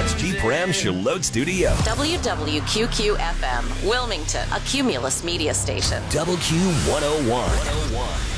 Dodge Jeep Ram Charlotte Studio. WWQQ-FM, Wilmington, a Cumulus media station. WQ101.